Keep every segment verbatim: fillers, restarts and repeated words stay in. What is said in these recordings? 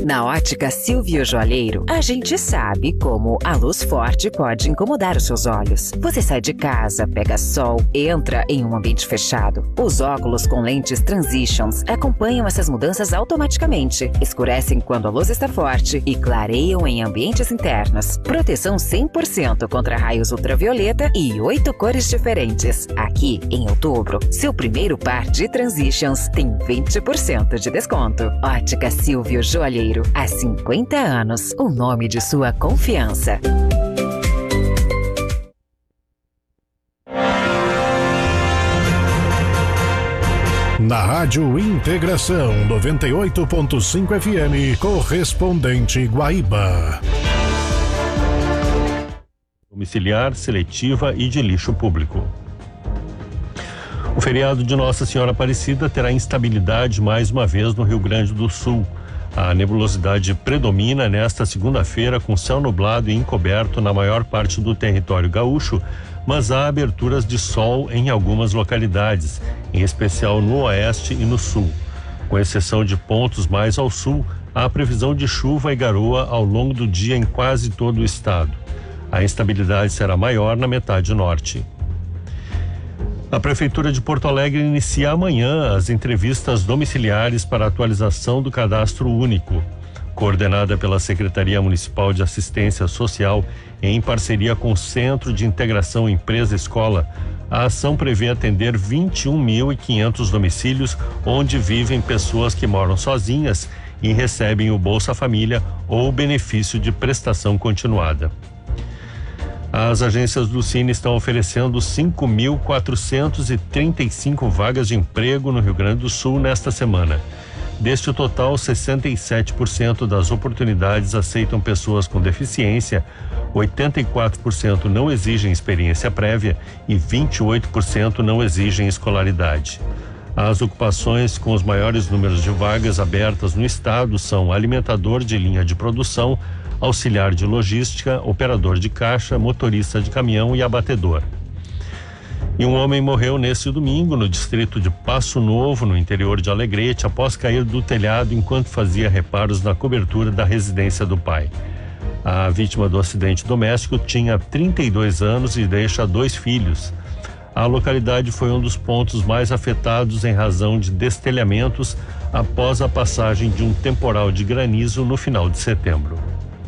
Na Ótica Silvio Joalheiro, a gente sabe como a luz forte pode incomodar os seus olhos. Você sai de casa, pega sol, entra em um ambiente fechado. Os óculos com lentes Transitions acompanham essas mudanças automaticamente, escurecem quando a luz está forte e clareiam em ambientes internos. Proteção cem por cento contra raios ultravioleta e oito cores diferentes. Aqui, em outubro, seu primeiro par de Transitions tem vinte por cento de desconto. Ótica Silvio Joalheiro, há cinquenta anos, o nome de sua confiança. Na Rádio Integração noventa e oito ponto cinco F M, correspondente Guaíba. Domiciliar, seletiva e de lixo público. O feriado de Nossa Senhora Aparecida terá instabilidade mais uma vez no Rio Grande do Sul. A nebulosidade predomina nesta segunda-feira com céu nublado e encoberto na maior parte do território gaúcho, mas há aberturas de sol em algumas localidades, em especial no oeste e no sul. Com exceção de pontos mais ao sul, há previsão de chuva e garoa ao longo do dia em quase todo o estado. A instabilidade será maior na metade norte. A Prefeitura de Porto Alegre inicia amanhã as entrevistas domiciliares para a atualização do Cadastro Único. Coordenada pela Secretaria Municipal de Assistência Social em parceria com o Centro de Integração Empresa-Escola, a ação prevê atender vinte e um mil e quinhentos domicílios onde vivem pessoas que moram sozinhas e recebem o Bolsa Família ou o benefício de prestação continuada. As agências do Cine estão oferecendo cinco mil quatrocentas e trinta e cinco vagas de emprego no Rio Grande do Sul nesta semana. Deste total, sessenta e sete por cento das oportunidades aceitam pessoas com deficiência, oitenta e quatro por cento não exigem experiência prévia e vinte e oito por cento não exigem escolaridade. As ocupações com os maiores números de vagas abertas no estado são alimentador de linha de produção, auxiliar de logística, operador de caixa, motorista de caminhão e abatedor. E um homem morreu neste domingo no distrito de Passo Novo, no interior de Alegrete, após cair do telhado enquanto fazia reparos na cobertura da residência do pai. A vítima do acidente doméstico tinha trinta e dois anos e deixa dois filhos. A localidade foi um dos pontos mais afetados em razão de destelhamentos após a passagem de um temporal de granizo no final de setembro.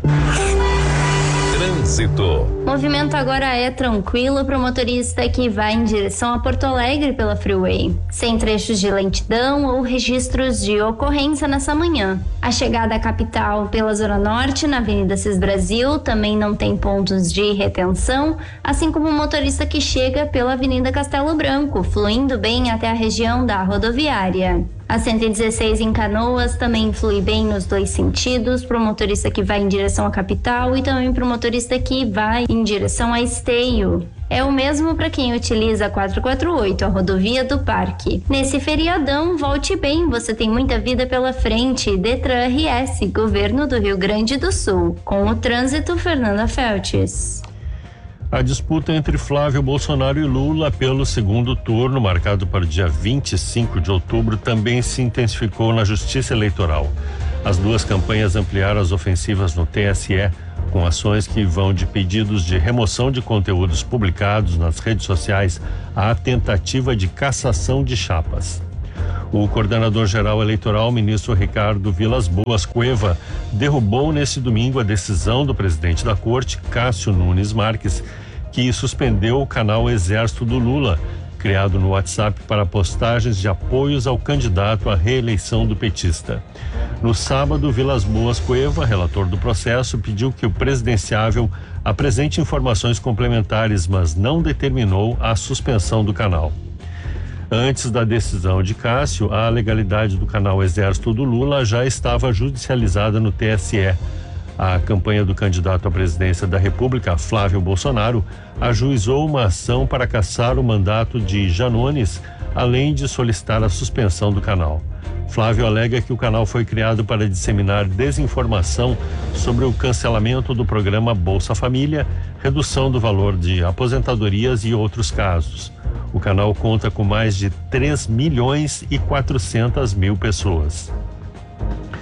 Trânsito. O movimento agora é tranquilo para o motorista que vai em direção a Porto Alegre pela Freeway, sem trechos de lentidão ou registros de ocorrência nessa manhã. A chegada à capital pela Zona Norte, na Avenida Cis Brasil, também não tem pontos de retenção, assim como o motorista que chega pela Avenida Castelo Branco, fluindo bem até a região da rodoviária. A cento e dezesseis em Canoas também flui bem nos dois sentidos, para o motorista que vai em direção à capital e também para o motorista que vai em direção a Esteio. É o mesmo para quem utiliza a quatrocentos e quarenta e oito, a rodovia do Parque. Nesse feriadão, volte bem, você tem muita vida pela frente. Detran R S, Governo do Rio Grande do Sul. Com o trânsito, Fernanda Feltes. A disputa entre Flávio Bolsonaro e Lula pelo segundo turno, marcado para o dia vinte e cinco de outubro, também se intensificou na Justiça Eleitoral. As duas campanhas ampliaram as ofensivas no T S E, com ações que vão de pedidos de remoção de conteúdos publicados nas redes sociais à tentativa de cassação de chapas. O coordenador-geral eleitoral, ministro Ricardo Vilas Boas Cueva, derrubou nesse domingo a decisão do presidente da Corte, Cássio Nunes Marques, que suspendeu o canal Exército do Lula, criado no WhatsApp para postagens de apoios ao candidato à reeleição do petista. No sábado, Vilas Boas Cueva, relator do processo, pediu que o presidenciável apresente informações complementares, mas não determinou a suspensão do canal. Antes da decisão de Cássio, a legalidade do canal Exército do Lula já estava judicializada no T S E. A campanha do candidato à presidência da República, Flávio Bolsonaro, ajuizou uma ação para cassar o mandato de Janones, além de solicitar a suspensão do canal. Flávio alega que o canal foi criado para disseminar desinformação sobre o cancelamento do programa Bolsa Família, redução do valor de aposentadorias e outros casos. O canal conta com mais de três milhões e quatrocentas mil pessoas.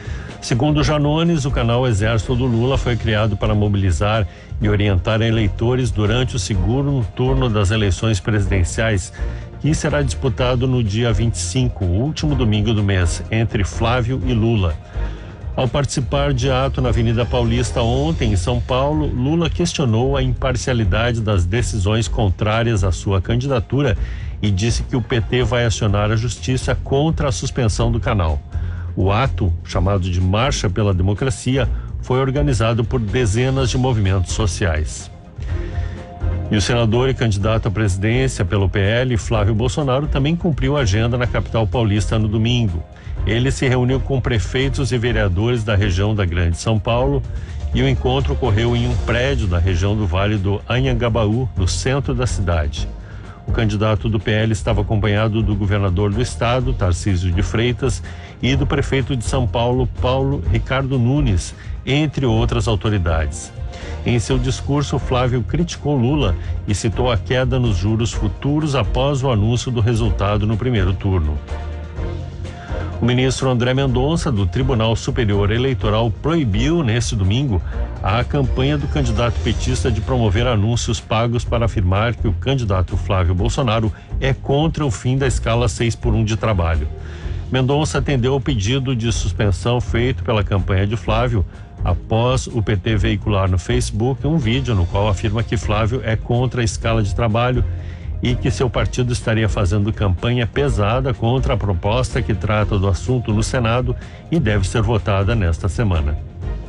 Segundo Janones, o canal Exército do Lula foi criado para mobilizar e orientar eleitores durante o segundo turno das eleições presidenciais, que será disputado no dia vinte e cinco, o último domingo do mês, entre Flávio e Lula. Ao participar de ato na Avenida Paulista ontem, em São Paulo, Lula questionou a imparcialidade das decisões contrárias à sua candidatura e disse que o P T vai acionar a justiça contra a suspensão do canal. O ato, chamado de Marcha pela Democracia, foi organizado por dezenas de movimentos sociais. E o senador e candidato à presidência pelo P L, Flávio Bolsonaro, também cumpriu a agenda na capital paulista no domingo. Ele se reuniu com prefeitos e vereadores da região da Grande São Paulo e o encontro ocorreu em um prédio da região do Vale do Anhangabaú, no centro da cidade. O candidato do P L estava acompanhado do governador do estado, Tarcísio de Freitas, e do prefeito de São Paulo, Paulo Ricardo Nunes, entre outras autoridades. Em seu discurso, Flávio criticou Lula e citou a queda nos juros futuros após o anúncio do resultado no primeiro turno. O ministro André Mendonça, do Tribunal Superior Eleitoral, proibiu, neste domingo, a campanha do candidato petista de promover anúncios pagos para afirmar que o candidato Flávio Bolsonaro é contra o fim da escala seis por um de trabalho. Mendonça atendeu ao pedido de suspensão feito pela campanha de Flávio após o P T veicular no Facebook um vídeo no qual afirma que Flávio é contra a escala de trabalho e que seu partido estaria fazendo campanha pesada contra a proposta que trata do assunto no Senado e deve ser votada nesta semana.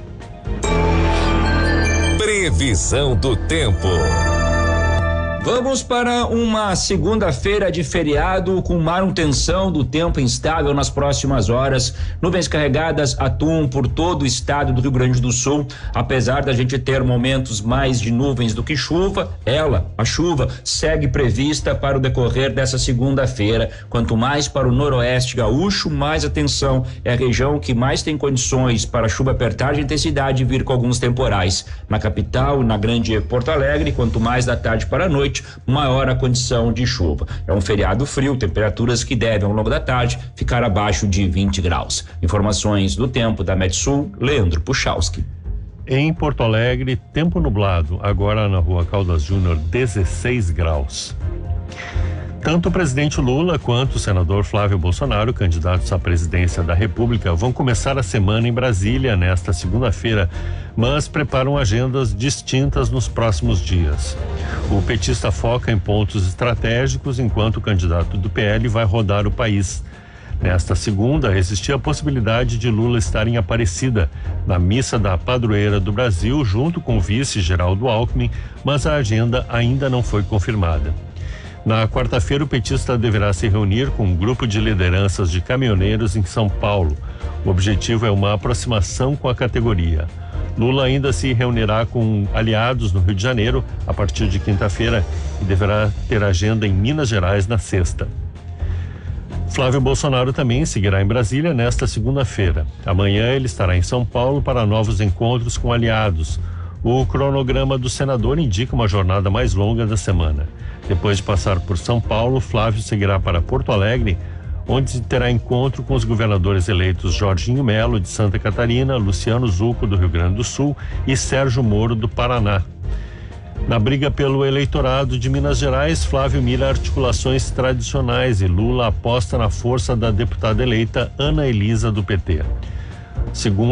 Previsão do tempo. Vamos para uma segunda-feira de feriado com manutenção do tempo instável nas próximas horas. Nuvens carregadas atuam por todo o estado do Rio Grande do Sul. Apesar da gente ter momentos mais de nuvens do que chuva, ela, a chuva, segue prevista para o decorrer dessa segunda-feira. Quanto mais para o noroeste gaúcho, mais atenção. É a região que mais tem condições para a chuva apertar de intensidade e vir com alguns temporais. Na capital, na grande Porto Alegre, quanto mais da tarde para a noite, maior a condição de chuva. É um feriado frio, temperaturas que devem ao longo da tarde ficar abaixo de vinte graus. Informações do tempo da Metsul, Leandro Puchalski. Em Porto Alegre, tempo nublado, agora na Rua Caldas Júnior, dezesseis graus. Tanto o presidente Lula quanto o senador Flávio Bolsonaro, candidatos à presidência da República, vão começar a semana em Brasília nesta segunda-feira, mas preparam agendas distintas nos próximos dias. O petista foca em pontos estratégicos, enquanto o candidato do P L vai rodar o país. Nesta segunda, existia a possibilidade de Lula estar em Aparecida, na missa da padroeira do Brasil, junto com o vice Geraldo Alckmin, mas a agenda ainda não foi confirmada. Na quarta-feira, o petista deverá se reunir com um grupo de lideranças de caminhoneiros em São Paulo. O objetivo é uma aproximação com a categoria. Lula ainda se reunirá com aliados no Rio de Janeiro a partir de quinta-feira e deverá ter agenda em Minas Gerais na sexta. Flávio Bolsonaro também seguirá em Brasília nesta segunda-feira. Amanhã ele estará em São Paulo para novos encontros com aliados. O cronograma do senador indica uma jornada mais longa da semana. Depois de passar por São Paulo, Flávio seguirá para Porto Alegre, onde terá encontro com os governadores eleitos Jorginho Melo, de Santa Catarina, Luciano Zucco, do Rio Grande do Sul, e Sérgio Moro, do Paraná. Na briga pelo eleitorado de Minas Gerais, Flávio mira articulações tradicionais e Lula aposta na força da deputada eleita Ana Elisa, do P T. Segundo